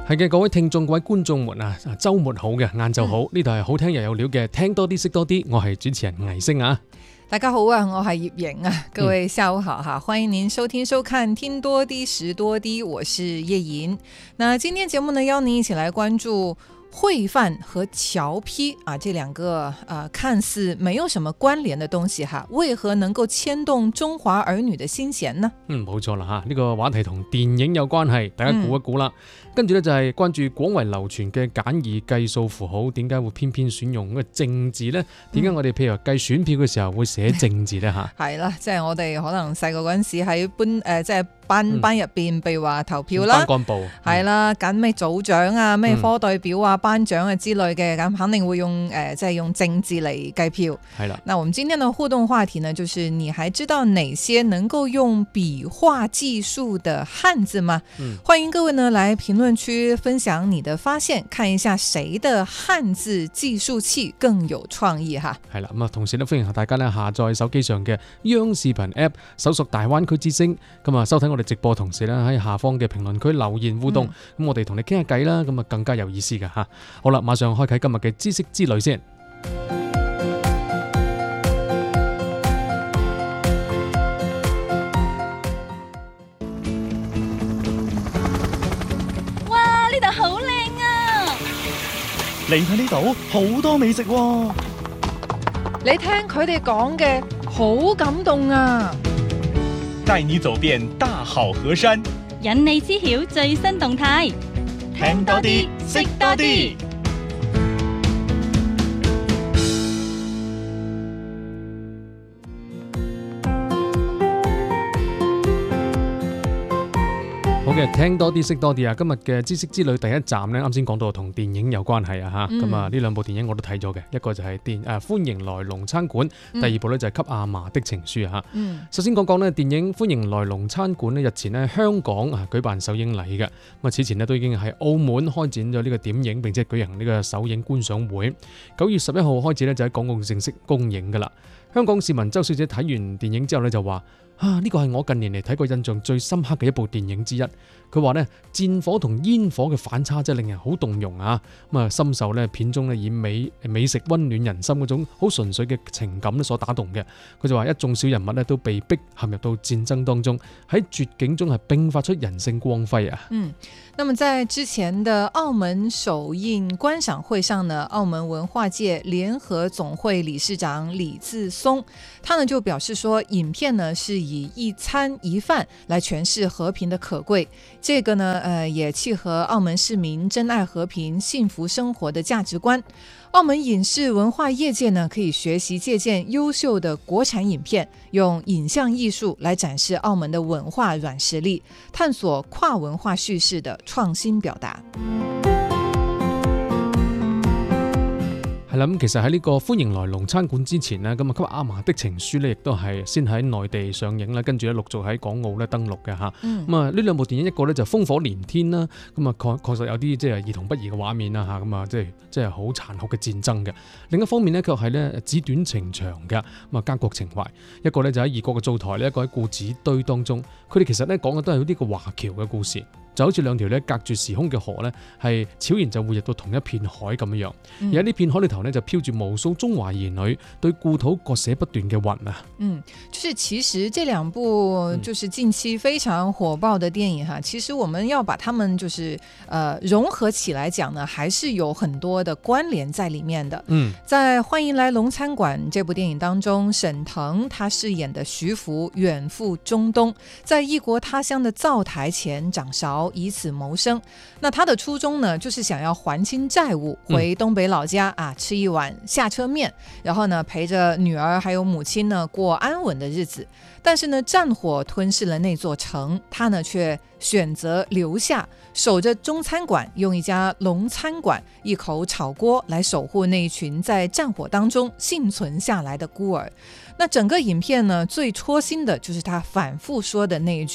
係嘅，各位聽眾、各位觀眾們啊，週末好嘅，晏晝好，呢度係好聽又有料嘅，聽多啲識多啲，我係主持人倪星啊。 大家好啊，我係葉瑩啊，各位下午好哈，歡迎您收聽收看聽多啲識多啲，我是葉瑩。那今天節目呢，邀您一起來關注會飯和僑批啊，這兩個看似沒有什麼關聯的東西哈，為何能夠牽動中華兒女的心弦呢？ 冇錯啦吓，呢個話題同電影有關係，大家估一估啦。跟住咧就係關注廣為流傳嘅簡易計數符號，點解會偏偏選用個正字呢？點解我哋譬如話計選票嘅時候會寫正字呢？吓，係啦，即係我哋可能細個嗰陣時喺即係班入邊，譬如話投票啦， 班幹部係啦，揀咩組長啊、咩科代表啊、班長啊之類嘅，咁肯定會用即係用正字嚟計票。 係啦， 那我們今天的互動話題呢，就是你還知道哪些能夠用筆畫計數的漢字嗎？歡迎各位呢來評論區分享你的發現，看一下誰的漢字計數器更有創意哈。 係啦，咁啊，同時都歡迎大家呢下載手機上嘅央視頻 App， 搜索大灣區之聲，咁啊收睇我哋直播，同時咧喺下方嘅評論區留言互動，咁我哋同你傾下偈啦，咁啊更加有意思㗎吓。好啦，馬上開啟今日嘅知識之旅先。 嚟睇呢度好多美食喎， 你聽佢哋講嘅好感動啊！ 帶你走遍大好河山， 引你知曉最新動態， 聽多啲，識多啲。 好嘅，聽多啲識多啲啊！今日嘅知識之旅第一站呢，啱先講到同電影有關係啊吓，咁啊呢兩部電影我都睇咗嘅，一個就係歡迎來龍餐館，第二部呢就係給阿嫲的情書啊吓。首先講講呢電影歡迎來龍餐館呢，日前呢香港舉辦首映禮嘅，咁啊此前呢都已經喺澳門開展咗呢個點映，並且舉行呢個首映觀賞會。9月11號開始呢，就喺港澳正式公映噶啦。香港市民周小姐睇完電影之後呢，就話呢個係我近年嚟睇過印象最深刻嘅一部電影之一。佢話呢戰火同煙火嘅反差真係令人好動容啊！咁啊深受呢片中呢以美食溫暖人心嗰種好純粹嘅情感所打動嘅。佢就話一眾小人物呢都被逼陷入到戰爭當中，喺絕境中係迸發出人性光輝啊！ 那麼在之前的澳門首映觀賞會上呢，澳門文化界聯合總會理事長李志松，他呢就表示說，影片呢是以一餐一飯來詮釋和平的可貴，這個呢也契合澳門市民珍愛和平、幸福生活的價值觀。澳門影視文化業界呢可以學習借鑑優秀的國產影片，用影像藝術來展示澳門的文化軟實力，探索跨文化敘事的創新表達。 係啦，咁其實喺呢個歡迎來龍餐館之前呢，咁啊給阿嫲的情書呢，亦都係先喺內地上映啦，跟住咧陸續喺港澳咧登陸嘅嚇。咁啊呢兩部電影，一個咧就烽火連天啦，咁啊確實有啲即係兒童不宜嘅畫面啦嚇，咁啊即係好殘酷嘅戰爭嘅。另一方面呢，卻係咧紙短情長嘅，咁啊家國情懷。一個咧就喺異國嘅灶台呢，一個喺故紙堆當中，佢哋其實咧講嘅都係呢個華僑嘅故事。就好似兩條咧隔住時空嘅河咧，係悄然就匯入到同一片海咁樣。而喺呢片海裏頭咧，就飄住無數中華兒女對故土割捨不斷嘅魂啊！ 就是其實這兩部就是近期非常火爆的電影哈，其實我們要把它們就是融合起來講呢，還是有很多的關聯在裡面的。在《歡迎來龍餐館》這部電影當中，沈騰他飾演的徐福遠赴中東，在異國他鄉的灶台前掌勺，以此謀生。那他的初衷呢，就是想要還清債務，回東北老家吃一碗下車麵，然後呢陪着女兒還有母親呢過安穩的日子。但是呢戰火吞噬了那座城，他呢卻選擇留下，守着中餐館，用一家龍餐館一口炒鍋來守護那一群在戰火當中幸存下來的孤兒。那整個影片呢，最戳心的就是他反覆說的那一句，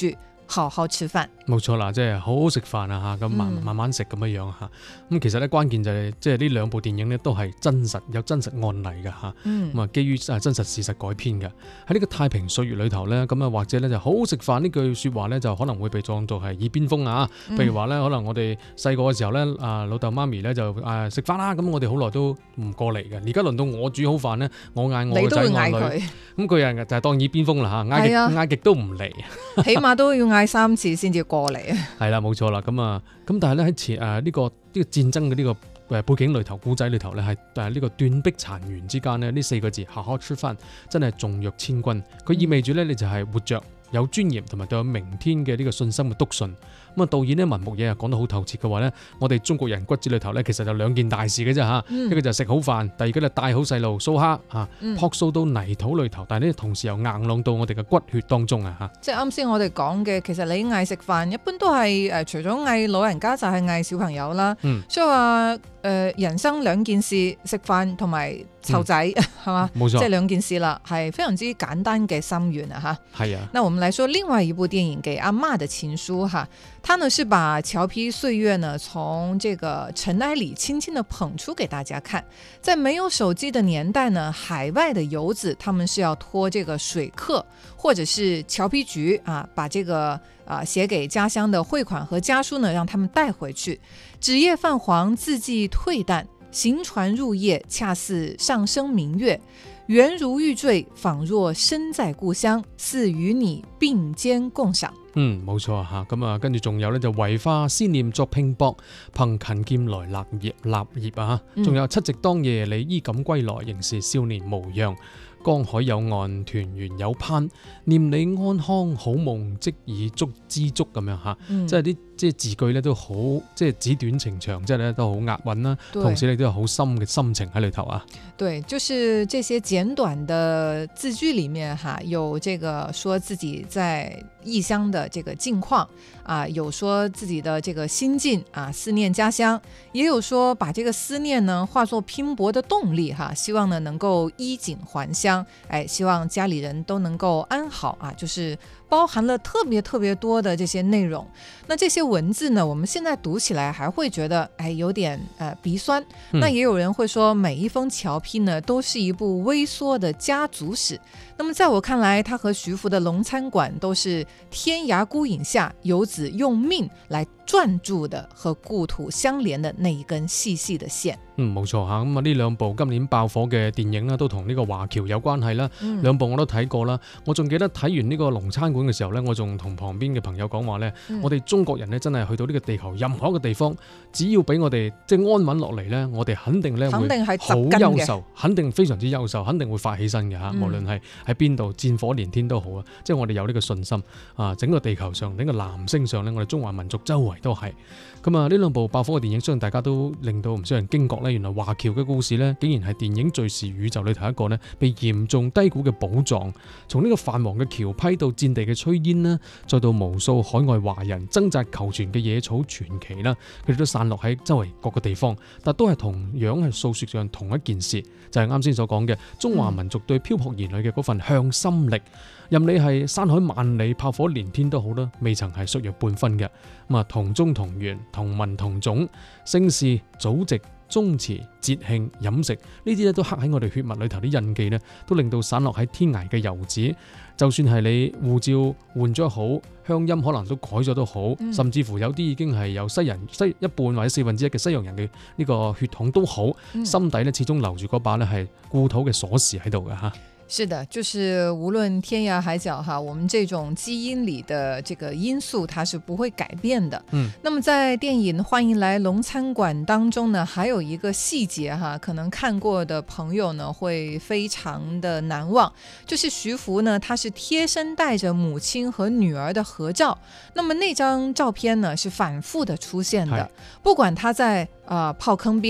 好好吃飯。 冇錯啦，即係好好食飯啊嚇，咁慢慢食咁樣樣嚇。咁其實咧關鍵就係即係呢兩部電影咧都係有真實案例嘅嚇。咁啊基於真實事實改編嘅。喺呢個太平歲月裏頭咧，咁啊或者咧就好好食飯呢句説話咧就可能會被當作係耳邊風啊。譬如話咧，可能我哋細個嘅時候咧，老豆媽咪咧就食飯啦，咁我哋好耐都唔過嚟嘅。而家輪到我煮好飯咧，我嗌我個仔嗌女，咁佢人就係當耳邊風啦嚇，嗌極都唔嚟， 起碼都要嗌3次先至過嚟啊。 係啦，冇錯啦，咁但係咧喺呢個戰爭嘅呢個背景裏頭，古仔裏頭咧係呢個斷壁殘垣之間咧，呢4個字好好吃飯真係重若千鈞。佢意味住咧，你就係活着有尊嚴同埋對有明天嘅呢個信心嘅篤信。咁啊，導演咧文牧野講得好透徹嘅話咧，我哋中國人骨子裏頭咧，其實就2件大事嘅啫嚇，一個就係食好飯，第二個就帶好細路蘇蝦嚇，樸素到泥土裏頭，但係呢同時又硬朗到我哋嘅骨血當中啊嚇。即係啱先我哋講嘅，其實你嗌食飯一般都係除咗嗌老人家就係嗌小朋友啦，所以話人生2件事，食飯同埋湊仔係嘛，冇錯，即係2件事啦，係非常之簡單嘅心願啊嚇。係啊，那我們來說另外一部電影《給阿嬤的情書》哈。他呢是把僑批歲月呢從這個塵埃裏輕輕地捧出給大家看。在沒有手機的年代呢，海外的遊子他們是要托這個水客或者是僑批局啊，把這個寫給家鄉的匯款和家書呢讓他們帶回去。紙頁泛黃，字跡褪淡，行船入夜，恰似上升明月，圓如玉墜，仿若身在故鄉，似與你並肩共賞。 冇錯嚇，咁跟住仲有咧就為花思念作拼搏，憑勤儉來立業啊嚇，仲有七夕當夜你衣錦歸來，仍是少年模樣。江海有岸，團圓有攀，念你安康好夢，即已知足咁樣嚇，即係啲字句咧都好，即係紙短情長，即係咧都好押韻啦，同時你都有好深嘅心情喺裏頭啊。 對，就是這些簡短的字句裡面哈，有這個說自己在異鄉的這個近況啊，有說自己的這個心境啊，思念家鄉，也有說把這個思念呢化作拼搏的動力哈，希望呢能夠衣錦還鄉，希望家裡人都能夠安好啊，就是包含了特別多的這些內容。那這些文字呢，我們現在讀起來還會覺得有點鼻酸。那也有人會說，每一封僑批呢都是一部微縮的家族史。那麼在我看來，他和徐福的龍餐館都是天涯孤影下遊子用命來攥住的和故土相連的那一根細細的線。 冇錯嚇，咁呢兩部今年爆火嘅電影啦，都同呢個華僑有關係啦。兩部我都睇過啦。我仲記得睇完呢個龍餐館嘅時候呢，我仲同旁邊嘅朋友講話呢，我哋中國人呢真係去到呢個地球任何一個地方，只要俾我哋即係安穩落嚟呢，我哋肯定呢會好優秀，肯定非常之優秀，肯定會發起身嘅嚇。無論係喺邊度戰火連天都好啊，即係我哋有呢個信心啊！整個地球上，整個藍星上呢，我哋中華民族周圍都係。咁啊，呢兩部爆火嘅電影，相信大家都令到唔少人驚覺咧。原來華僑嘅故事咧，竟然係電影敘事宇宙裏頭一個咧被嚴重低估嘅寶藏。從呢個泛黃嘅僑批到戰地嘅炊煙啦，再到無數海外華人掙扎求存嘅野草傳奇啦，佢哋都散落喺周圍各個地方，但都係同樣係訴說上同一件事，就係啱先所講嘅中華民族對漂泊兒女嘅嗰份向心力。任你係山海萬里、炮火連天都好啦，未曾係削弱半分嘅。咁啊，同宗同源、同文同種，姓氏、祖籍、宗祠、節慶、飲食呢啲咧都刻喺我哋血脈裏頭啲印記咧，都令到散落喺天涯嘅遊子，就算係你護照換咗好，鄉音可能都改咗都好，甚至乎有啲已經係有西一半或者1/4嘅西洋人嘅呢個血統都好，心底咧始終留住嗰把咧係故土嘅鎖匙喺度嘅嚇。 是的，就是無論天涯海角哈，我們這種基因裏的這個因素它是不會改變的。那麼在電影《歡迎來龍餐館》當中呢，還有一個細節哈，可能看過的朋友呢會非常的難忘，就是徐福呢，他是貼身帶着母親和女兒的合照，那麼那張照片呢是反覆的出現的，不管他在炮坑邊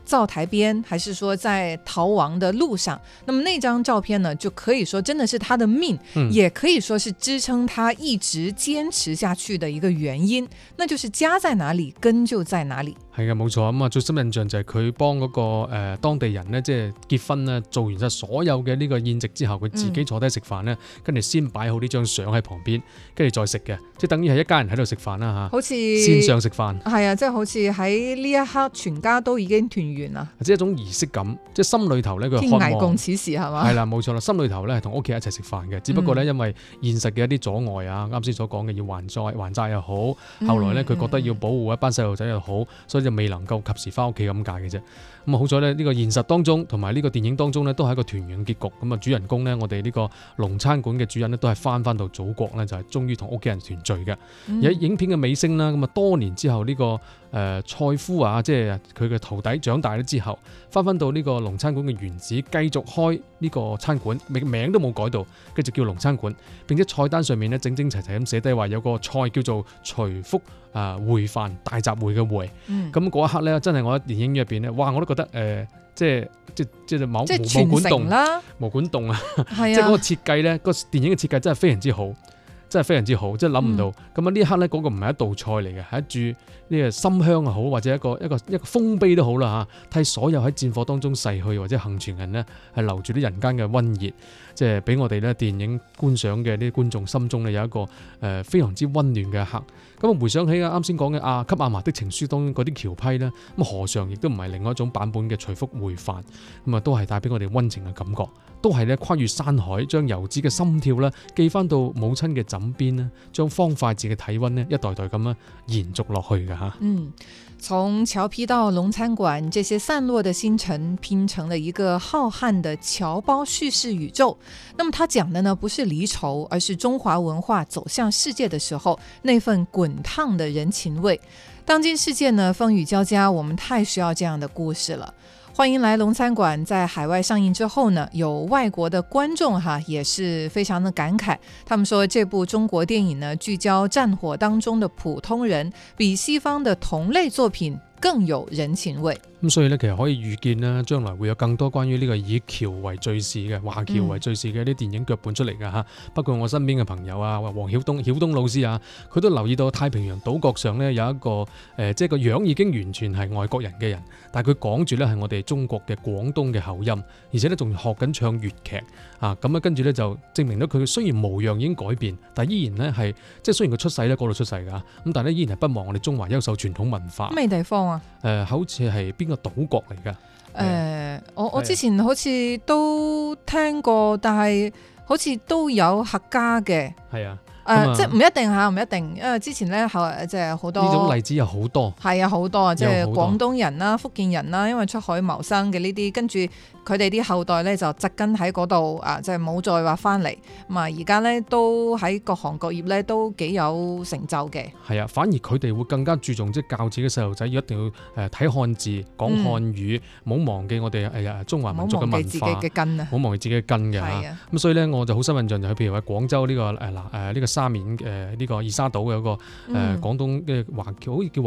灶台邊，還是說在逃亡的路上。那麼那張照片呢，就可以說真的是他的命，也可以說是支撐他一直堅持下去的一個原因，那就是家在哪裡，根就在哪裡。 係嘅，冇錯。咁啊，最深印象就係佢幫嗰個當地人咧，即係結婚咧，做完晒所有嘅呢個宴席之後，佢自己坐低食飯咧，跟住先擺好呢張相喺旁邊，跟住再食嘅，即係等於係一家人喺度食飯啦嚇。 好似線上食飯， 係啊，即係好似喺呢一刻全家都已經團圓啦， 即係一種儀式感，即係心裏頭咧佢渴天涯共望。 此時係嘛？ 係啦，冇錯啦，心裏頭咧係同屋企人一齊食飯嘅，只不過咧因為現實嘅一啲阻礙啊，啱先所講嘅要還債又好，後來咧佢覺得要保護一班細路仔又好，所以就未能夠及時翻屋企咁解嘅啫。咁啊好彩咧，呢個現實當中同埋呢個電影當中咧都係一個團圓結局。咁啊主人公咧，我哋呢個龍餐館嘅主人咧都係翻到祖國咧，就係終於同屋企人團聚嘅。而喺影片嘅尾聲啦，咁啊多年之後呢個蔡夫啊，即係佢嘅徒弟長大咗之後，翻到呢個龍餐館嘅原址，繼續開呢個餐館，名都冇改到，跟住叫龍餐館。並且菜單上面咧整整齊齊咁寫低話有個菜叫做徐福會飯，大集會嘅會。咁嗰一刻咧，真係我喺電影院入邊咧，哇！我都覺得即係毛管動啦，毛管動啊，即係嗰個設計咧，個電影嘅設計真係非常之好。真係非常之好，真係諗唔到。咁啊呢一刻咧，嗰個唔係一道菜嚟嘅，係一注呢個心香又好，或者一個豐碑都好啦嚇，替所有喺戰火當中逝去或者幸存人呢，係留住啲人間嘅溫熱，即係俾我哋咧電影觀賞嘅呢啲觀眾心中咧有一個非常之溫暖嘅一刻。咁啊回想起啱先講嘅給阿嫲的情書當中嗰啲橋批咧，咁何嘗亦都唔係另外一種版本嘅徐福會飯，咁啊都係帶俾我哋溫情嘅感覺，都係咧跨越山海，將遊子嘅心跳咧寄翻到母親嘅枕邊咧，將方塊子嘅體溫咧一代代咁樣延續落去嘅嚇。 從橋埤到龍餐館，這些散落的星辰拼成了一個浩瀚的僑胞敘事宇宙。那麼它講的呢，不是離愁，而是中華文化走向世界的時候那份滾燙的人情味。當今世界呢，風雨交加，我們太需要這樣的故事了。歡迎來龍餐館，在海外上映之後呢，有外國的觀眾也是非常的感慨。他們說這部中國電影呢，聚焦戰火當中的普通人，比西方的同類作品更有人情味。 咁所以咧，其實可以預見啦，將來會有更多關於呢個以僑為敘事嘅華僑為敘事嘅啲電影腳本出嚟㗎嚇。包括我身邊嘅朋友啊，黃曉東老師啊，佢都留意到太平洋島國上咧有一個即係個樣已經完全係外國人嘅人，但係佢講住咧係我哋中國嘅廣東嘅口音，而且咧仲學緊唱粵劇啊。咁啊跟住咧就證明咗佢雖然模樣已經改變，但係依然咧係即係雖然佢出世咧嗰度出世㗎，咁但係咧依然係不忘我哋中華優秀傳統文化。 咩地方啊？ 好似係邊個島國嚟㗎？ 我之前好似都聽過，但係好似都有客家嘅。 係啊。 即係唔一定嚇，唔一定，因為之前咧即係好多呢種例子有好多， 係啊好多，即係廣東人啦、福建人啦，因為出海謀生嘅呢啲，跟住佢哋啲後代咧就紮根喺嗰度啊，即係冇再話翻嚟。咁啊，而家咧都喺各行各業咧都幾有成就嘅。係啊，反而佢哋會更加注重即係教自己嘅細路仔，一定要睇漢字、講漢語，唔好忘記我哋中華民族嘅文化， 唔好忘記自己嘅根啊， 唔好忘記自己嘅根嘅嚇。咁所以咧，我就好深印象就係譬如話廣州呢個呢個沙面呢個二沙島嘅一個廣東嘅華僑，好似叫